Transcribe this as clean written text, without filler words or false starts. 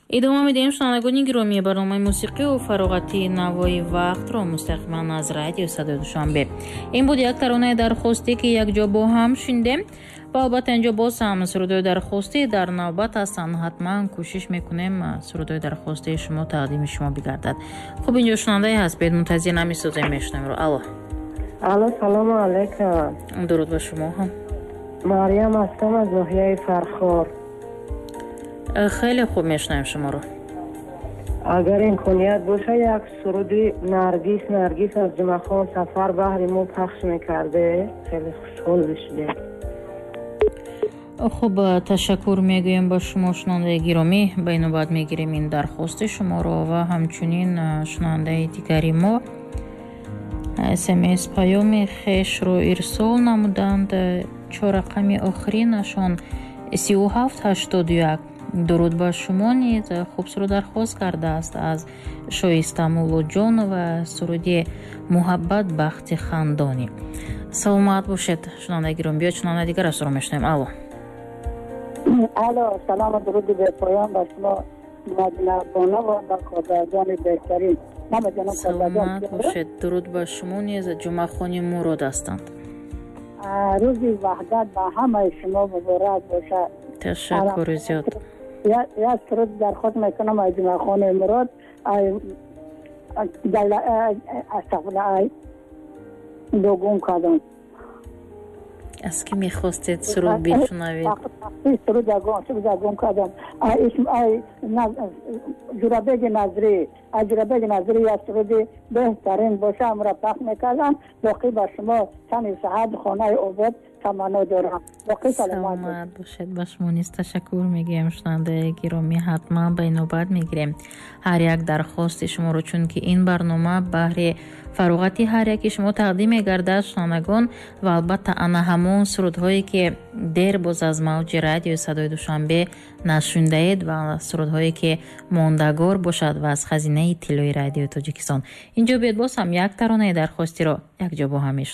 идома медиҳем шунавандагони гиромии барномаи мусиқию фароғати навои вақтро мустақиман аз радио Садои Душанбе. Ин буд як таронае дархостӣ ки якҷо бо ҳам шундем ва албатта инҷо боз ҳам сурудои дархостӣ дар навбат ҳастанд. ҳатман кӯшиш мекунем сурудои дархостии шумо тақдими шумо бигардад. хуб инҷо шунавандаe ҳаст, бед мунтазир намесозем, мешунавемро. алло, салому алайкум. дуруд ба шумо ҳам. мариям ҳастам аз ноҳияи Фархор. хеле хуб, мешунавем шуморо. агар имконият боша як суруди наргис аз ҷумахон сафар баҳри мо пахш мекарде, хеле хушҳол мешудем. хуб, ташаккур мегӯем ба шумо шунавандаи гиромӣ. ба инобат мегирем ин дархости шуморо ва ҳамчунин шунавандаи дигари мо смс паёми хешро ирсол намуданд. чорақами охиринашон 3781. дуруд ба шумо низ хубсуруд дархост кардааст аз шоиста муллоҷонова, суруди муҳаббат бахти хандонӣ. саломат бошед шунавандаи гиромӣ. биёед шунавандаи дигараро мешунавем. алло, салом, дуруди бепоён ба шумо мадинабона ва ба кодарҷони беҳтарин. саломат бошед. дуруд ба шумо низ ҷумъахони мурод ҳастанд. рӯзи ваҳдат ба ҳамаи шумо муборак бошад. ташаккури зиёд. як суруд дархост мекунам аз ҷумъахони мурод. догум кадом аз кӣ мехостед суруд бишунавед? суруд дагум кадом ҷурабеги назрӣ як суруди беҳтарин боша амра пахш мекардам. боқӣ ба шумо тани саҳат хонаи обод таманно дорам. боқӣ саломат бошед. ба шумо низ ташаккур мегӯем шунавандаи гиромӣ. ҳатман ба инобат мегирем ҳар як дархости шуморо, чунки ин барнома баҳри фароғати ҳар яки шумо тақдим мегардад шунавандагон ва албатта ана ҳамон сурудҳое ки дер боз аз мавҷи радиои Садои Душанбе нашундаед ва сурудҳое ки мондагор бошад ва аз хазинаи иттилои радиои Тоҷикистон. инҷо биёед боз ҳам як таронаи дархостиро якҷо бо ҳам